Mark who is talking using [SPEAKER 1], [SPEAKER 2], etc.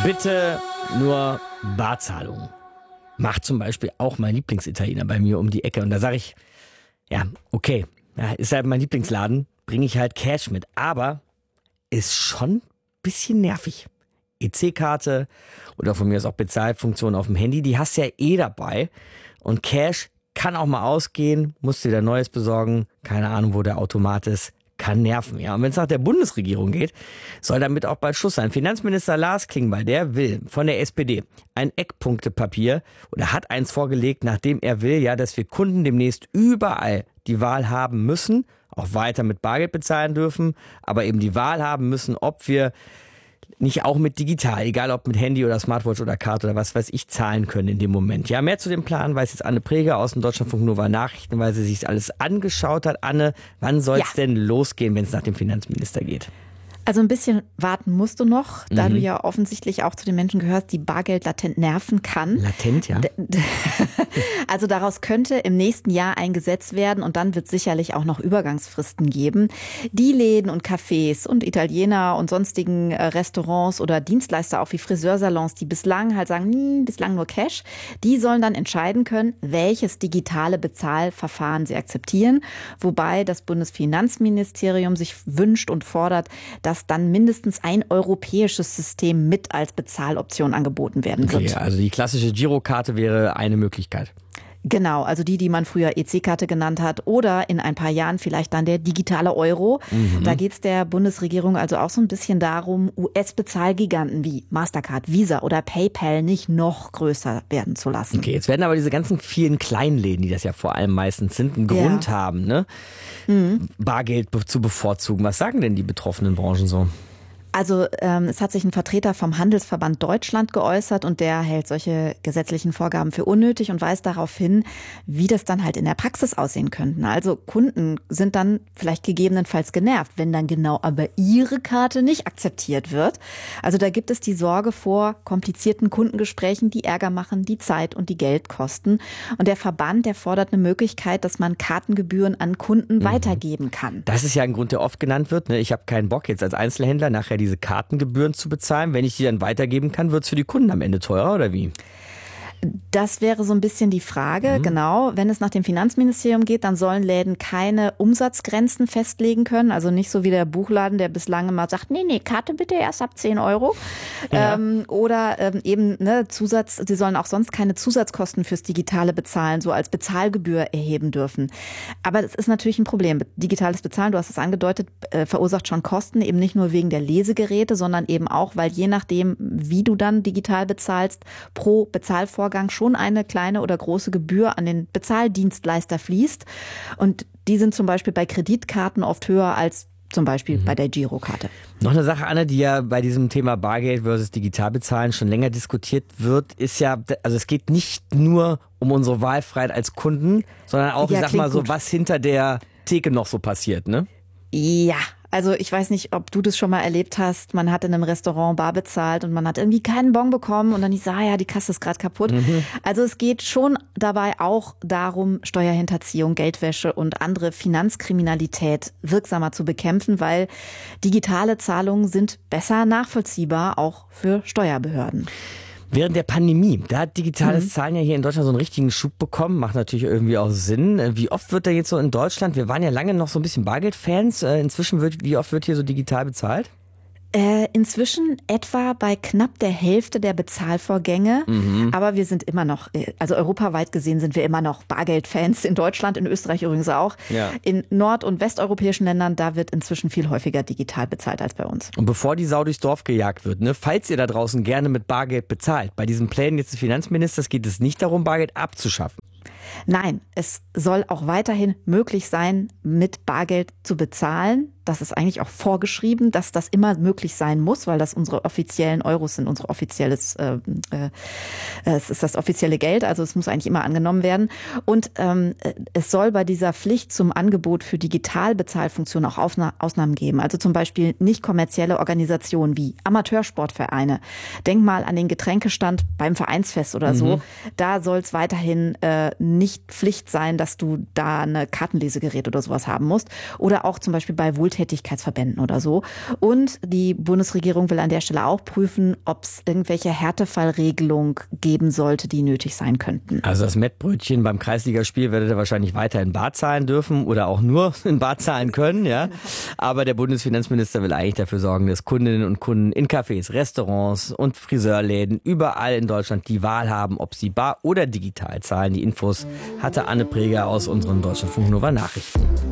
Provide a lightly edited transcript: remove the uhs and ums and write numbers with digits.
[SPEAKER 1] Bitte nur Barzahlung. Macht zum Beispiel auch mein Lieblingsitaliener bei mir um die Ecke. Und da sage ich, ja, okay, ja, ist halt mein Lieblingsladen, bringe ich halt Cash mit. Aber ist schon ein bisschen nervig. EC-Karte oder von mir aus auch Bezahlfunktion auf dem Handy, die hast du ja eh dabei. Und Cash kann auch mal ausgehen, musst dir wieder Neues besorgen. Keine Ahnung, wo der Automat ist. Kann nerven, ja. Und wenn es nach der Bundesregierung geht, soll damit auch bald Schluss sein. Finanzminister Lars Klingbeil, der will von der SPD ein Eckpunktepapier oder hat eins vorgelegt, nachdem er will, ja, dass wir Kunden demnächst überall die Wahl haben müssen, auch weiter mit Bargeld bezahlen dürfen, aber eben die Wahl haben müssen, ob wir nicht auch mit digital, egal ob mit Handy oder Smartwatch oder Karte oder was weiß ich, zahlen können in dem Moment. Ja, mehr zu dem Plan weiß jetzt Anne Preger aus dem Deutschlandfunk Nova Nachrichten, weil sie sich alles angeschaut hat. Anne, wann soll es denn losgehen, wenn es nach dem Finanzminister geht?
[SPEAKER 2] Also ein bisschen warten musst du noch, da du ja offensichtlich auch zu den Menschen gehörst, die Bargeld latent nerven kann.
[SPEAKER 1] Latent, ja.
[SPEAKER 2] Also daraus könnte im nächsten Jahr ein Gesetz werden und dann wird es sicherlich auch noch Übergangsfristen geben. Die Läden und Cafés und Italiener und sonstigen Restaurants oder Dienstleister, auch wie Friseursalons, die bislang halt sagen, bislang nur Cash, die sollen dann entscheiden können, welches digitale Bezahlverfahren sie akzeptieren. Wobei das Bundesfinanzministerium sich wünscht und fordert, dass dann mindestens ein europäisches System mit als Bezahloption angeboten werden wird.
[SPEAKER 1] Okay, also die klassische Girokarte wäre eine Möglichkeit.
[SPEAKER 2] Genau, also die man früher EC-Karte genannt hat oder in ein paar Jahren vielleicht dann der digitale Euro. Da geht es der Bundesregierung also auch so ein bisschen darum, US-Bezahlgiganten wie Mastercard, Visa oder PayPal nicht noch größer werden zu lassen.
[SPEAKER 1] Okay, jetzt werden aber diese ganzen vielen Kleinläden, die das ja vor allem meistens sind, einen Grund haben, ne? Bargeld zu bevorzugen. Was sagen denn die betroffenen Branchen so?
[SPEAKER 2] Also es hat sich ein Vertreter vom Handelsverband Deutschland geäußert und der hält solche gesetzlichen Vorgaben für unnötig und weist darauf hin, wie das dann halt in der Praxis aussehen könnten. Also Kunden sind dann vielleicht gegebenenfalls genervt, wenn dann genau aber ihre Karte nicht akzeptiert wird. Also da gibt es die Sorge vor komplizierten Kundengesprächen, die Ärger machen, die Zeit und die Geld kosten. Und der Verband, der fordert eine Möglichkeit, dass man Kartengebühren an Kunden weitergeben kann.
[SPEAKER 1] Das ist ja ein Grund, der oft genannt wird. Ne? Ich habe keinen Bock jetzt als Einzelhändler nachher diese Kartengebühren zu bezahlen. Wenn ich die dann weitergeben kann, wird es für die Kunden am Ende teurer oder wie?
[SPEAKER 2] Das wäre so ein bisschen die Frage, genau. Wenn es nach dem Finanzministerium geht, dann sollen Läden keine Umsatzgrenzen festlegen können. Also nicht so wie der Buchladen, der bislang immer sagt, nee, Karte bitte erst ab 10 Euro. Ja. Oder eben sie sollen auch sonst keine Zusatzkosten fürs Digitale bezahlen, so als Bezahlgebühr erheben dürfen. Aber das ist natürlich ein Problem. Digitales Bezahlen, du hast es angedeutet, verursacht schon Kosten, eben nicht nur wegen der Lesegeräte, sondern eben auch, weil je nachdem, wie du dann digital bezahlst, pro Bezahlvorgang schon eine kleine oder große Gebühr an den Bezahldienstleister fließt. Und die sind zum Beispiel bei Kreditkarten oft höher als zum Beispiel bei der Girokarte.
[SPEAKER 1] Noch eine Sache, Anne, die ja bei diesem Thema Bargeld versus Digitalbezahlen schon länger diskutiert wird, ist ja, also es geht nicht nur um unsere Wahlfreiheit als Kunden, sondern auch, ich sag mal so, was hinter der Theke noch so passiert, ne?
[SPEAKER 2] Ja. Also ich weiß nicht, ob du das schon mal erlebt hast. Man hat in einem Restaurant bar bezahlt und man hat irgendwie keinen Bon bekommen und dann hieß, ja, die Kasse ist gerade kaputt. Also es geht schon dabei auch darum, Steuerhinterziehung, Geldwäsche und andere Finanzkriminalität wirksamer zu bekämpfen, weil digitale Zahlungen sind besser nachvollziehbar, auch für Steuerbehörden.
[SPEAKER 1] Während der Pandemie, da hat digitales Zahlen ja hier in Deutschland so einen richtigen Schub bekommen, macht natürlich irgendwie auch Sinn. Wie oft wird da jetzt so in Deutschland, wir waren ja lange noch so ein bisschen Bargeldfans, inzwischen wie oft wird hier so digital bezahlt?
[SPEAKER 2] Inzwischen etwa bei knapp der Hälfte der Bezahlvorgänge. Aber wir sind immer noch, also europaweit gesehen sind wir immer noch Bargeldfans. In Deutschland, in Österreich übrigens auch. Ja. In nord- und westeuropäischen Ländern, da wird inzwischen viel häufiger digital bezahlt als bei uns.
[SPEAKER 1] Und bevor die Sau durchs Dorf gejagt wird, ne, falls ihr da draußen gerne mit Bargeld bezahlt, bei diesen Plänen jetzt des Finanzministers geht es nicht darum, Bargeld abzuschaffen.
[SPEAKER 2] Nein, es soll auch weiterhin möglich sein, mit Bargeld zu bezahlen. Das ist eigentlich auch vorgeschrieben, dass das immer möglich sein muss, weil das unsere offiziellen Euros sind, es ist das offizielle Geld, also es muss eigentlich immer angenommen werden. Und es soll bei dieser Pflicht zum Angebot für Digitalbezahlfunktionen auch Ausnahmen geben. Also zum Beispiel nicht kommerzielle Organisationen wie Amateursportvereine. Denk mal an den Getränkestand beim Vereinsfest oder so. Da soll es weiterhin nicht Pflicht sein, dass du da ein Kartenlesegerät oder sowas haben musst. Oder auch zum Beispiel bei Wohltätigkeitsverbänden oder so. Und die Bundesregierung will an der Stelle auch prüfen, ob es irgendwelche Härtefallregelung geben sollte, die nötig sein könnten.
[SPEAKER 1] Also das Mettbrötchen beim Kreisligaspiel werdet ihr wahrscheinlich weiter in Bar zahlen dürfen oder auch nur in Bar zahlen können, ja. Aber der Bundesfinanzminister will eigentlich dafür sorgen, dass Kundinnen und Kunden in Cafés, Restaurants und Friseurläden überall in Deutschland die Wahl haben, ob sie bar oder digital zahlen. Die Infos hatte Anne Preger aus unseren Deutschlandfunk Nova Nachrichten.